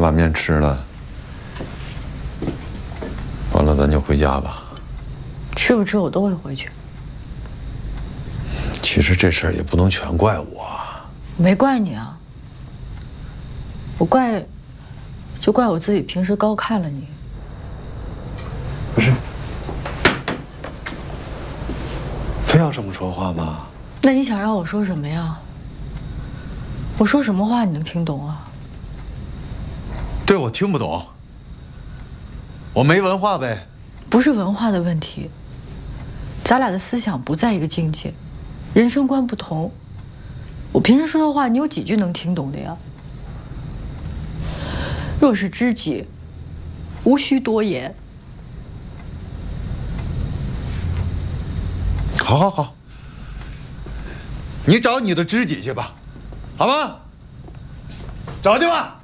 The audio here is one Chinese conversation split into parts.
把面吃了，完了咱就回家吧。 吃不吃我都会回去。 其实这事儿也不能全怪我， 没怪你啊，我怪，就怪我自己平时高看了你。 不是，非要这么说话吗？ 那你想让我说什么呀？我说什么话你能听懂啊？ 对，我听不懂，我没文化呗。 不是文化的问题，咱俩的思想不在一个境界，人生观不同。我平时说的话，你有几句能听懂的呀？若是知己，无需多言。 好好好，你找你的知己去吧，好吗？找去吧。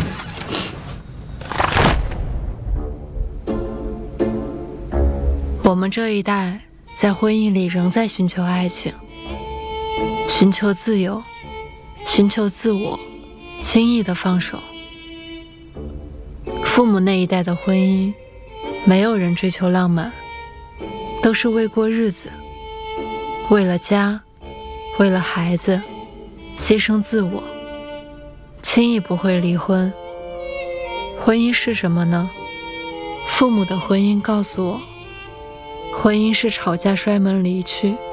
我们这一代在婚姻里仍在寻求爱情，寻求自由，寻求自我，轻易的放手。父母那一代的婚姻，没有人追求浪漫，都是为过日子，为了家，为了孩子，牺牲自我，轻易不会离婚。婚姻是什么呢？父母的婚姻告诉我，婚姻是吵架摔门离去，